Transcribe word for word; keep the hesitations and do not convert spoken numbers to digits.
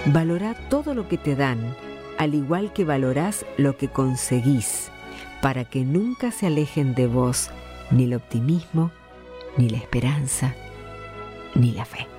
Valorá todo lo que te dan, al igual que valorás lo que conseguís, para que nunca se alejen de vos ni el optimismo, ni la esperanza, ni la fe.